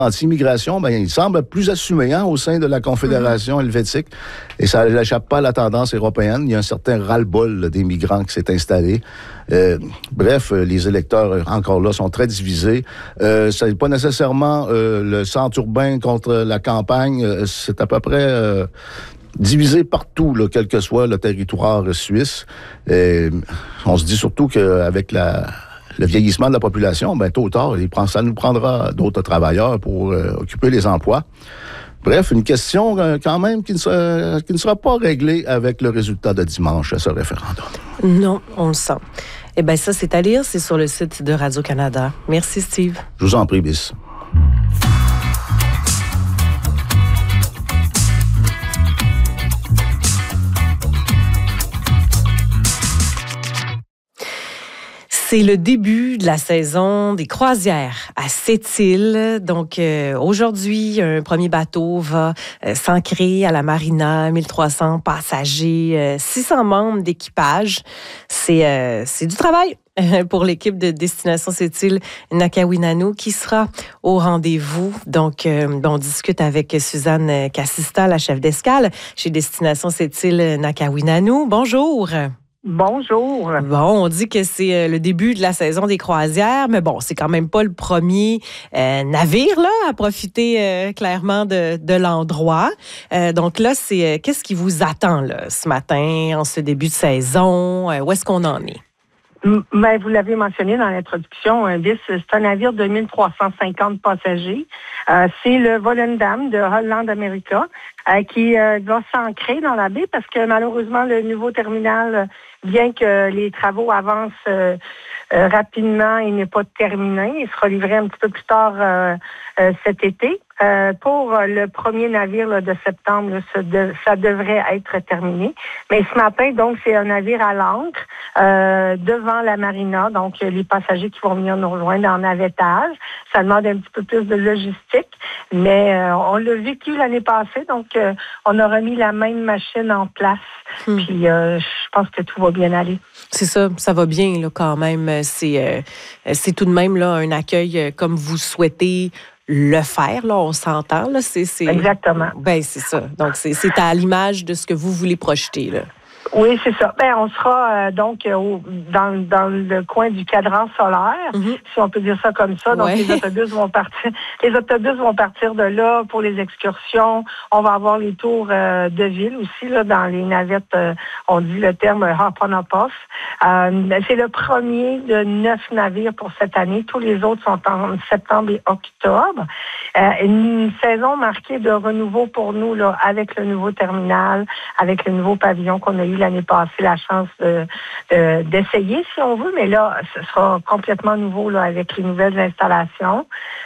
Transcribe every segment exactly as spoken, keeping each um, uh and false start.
anti-immigration, ben, il semble plus assumé hein, au sein de la Confédération mmh. helvétique. Et ça n'échappe pas à la tendance européenne. Il y a un certain ras-le-bol là, des migrants qui s'est installé. Euh, bref, les électeurs, encore là, sont très divisés. Euh, ce n'est pas nécessairement euh, le centre urbain contre la campagne. Euh, c'est à peu près... Euh, divisé partout, là, quel que soit le territoire suisse. Et on se dit surtout qu'avec la, le vieillissement de la population, ben, tôt ou tard, il prend, ça nous prendra d'autres travailleurs pour euh, occuper les emplois. Bref, une question euh, quand même qui ne, sera, qui ne sera pas réglée avec le résultat de dimanche à ce référendum. Non, on le sent. Eh bien, ça, c'est à lire, c'est sur le site de Radio-Canada. Merci, Steve. Je vous en prie, Bis. C'est le début de la saison des croisières à Sept-Îles. Donc, euh, aujourd'hui, un premier bateau va euh, s'ancrer à la Marina, mille trois cents passagers, euh, six cents membres d'équipage. C'est, euh, c'est du travail pour l'équipe de Destination Sept-Îles Nakawinanu qui sera au rendez-vous. Donc, euh, on discute avec Suzanne Cassista, la chef d'escale chez Destination Sept-Îles Nakawinanu. Bonjour. Bonjour. Bon, on dit que c'est le début de la saison des croisières, mais bon, c'est quand même pas le premier euh, navire là à profiter euh, clairement de, de l'endroit. Euh, donc là, c'est euh, qu'est-ce qui vous attend là ce matin, en ce début de saison? Euh, où est-ce qu'on en est? Ben, vous l'avez mentionné dans l'introduction, un bis, c'est un navire de mille trois cent cinquante passagers. Euh, c'est le Volendam de Holland America euh, qui euh, va s'ancrer dans la baie parce que malheureusement, le nouveau terminal, bien que les travaux avancent euh, euh, rapidement, il n'est pas terminé. Il sera livré un petit peu plus tard euh, euh, cet été. Euh, pour le premier navire là, de septembre, là, ça, de, ça devrait être terminé. Mais ce matin, donc, c'est un navire à l'ancre euh, devant la marina. Donc, les passagers qui vont venir nous rejoindre en navettage. Ça demande un petit peu plus de logistique, mais euh, on l'a vécu l'année passée. Donc, euh, on a remis la même machine en place. Hmm. Puis, euh, je pense que tout va bien aller. C'est ça, ça va bien là, quand même. C'est, euh, c'est tout de même là, un accueil euh, comme vous souhaitez le faire, là, on s'entend. Là, c'est, c'est... Exactement. Ben, c'est ça. Donc, c'est, c'est à l'image de ce que vous voulez projeter, là. Oui, c'est ça. Ben, on sera euh, donc euh, au, dans, dans le coin du cadran solaire, mm-hmm. si on peut dire ça comme ça. Donc, ouais. les autobus vont partir. Les autobus vont partir de là pour les excursions. On va avoir les tours euh, de ville aussi là dans les navettes. Euh, on dit le terme hop on hop off. Euh, c'est le premier de neuf navires pour cette année. Tous les autres sont en septembre et octobre. Euh, une saison marquée de renouveau pour nous là, avec le nouveau terminal, avec le nouveau pavillon qu'on a eu l'année passée la chance de, de, d'essayer, si on veut, mais là, ce sera complètement nouveau là, avec les nouvelles installations.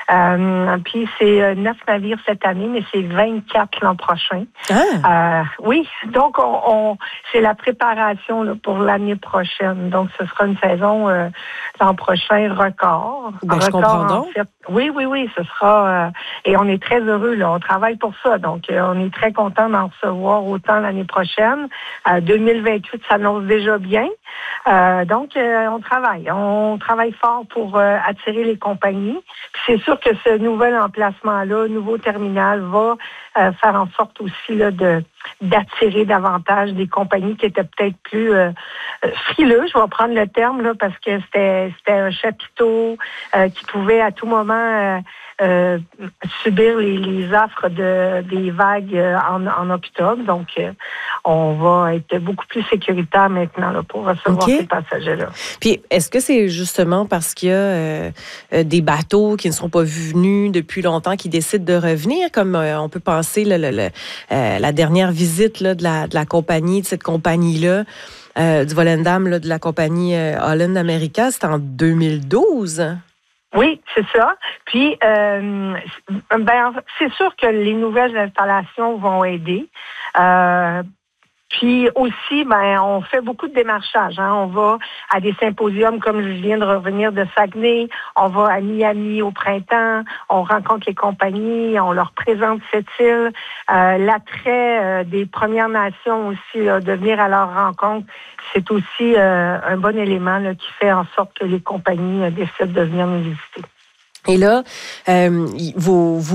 Euh, puis c'est neuf navires cette année, mais c'est vingt-quatre l'an prochain. Ah. Euh, oui, donc on, on c'est la préparation là, pour l'année prochaine. Donc ce sera une saison euh, l'an prochain record. Ben, record je comprends donc. En fait. Oui, oui, oui, ce sera euh, et on est très heureux là. On travaille pour ça, donc euh, on est très content d'en recevoir autant l'année prochaine. Euh, deux mille vingt-huit s'annonce déjà bien. Euh, donc, euh, on travaille. On travaille fort pour euh, attirer les compagnies. Puis c'est sûr que ce nouvel emplacement-là, nouveau terminal, va euh, faire en sorte aussi là, de d'attirer davantage des compagnies qui étaient peut-être plus euh, frileux, je vais prendre le terme, là, parce que c'était, c'était un chapiteau euh, qui pouvait à tout moment euh, euh, subir les, les affres de, des vagues en, en octobre. Donc, euh, on va être beaucoup plus sécuritaire maintenant là, pour recevoir okay. ces passagers-là. Puis, est-ce que c'est justement parce qu'il y a euh, des bateaux qui ne sont pas venus depuis longtemps qui décident de revenir, comme euh, on peut penser le, le, le, euh, la dernière visite là, de, la, de la compagnie, de cette compagnie-là, euh, du Volendam, là, de la compagnie euh, Holland America, c'était en deux mille douze? Oui, c'est ça. Puis, euh, ben, c'est sûr que les nouvelles installations vont aider. Euh, Puis aussi, ben, on fait beaucoup de démarchage. Hein. On va à des symposiums comme je viens de revenir de Saguenay. On va à Miami au printemps. On rencontre les compagnies. On leur présente cette île. Euh, l'attrait euh, des Premières Nations aussi, là, de venir à leur rencontre, c'est aussi euh, un bon élément là, qui fait en sorte que les compagnies euh, décident de venir nous visiter. Et là, euh, vous, vous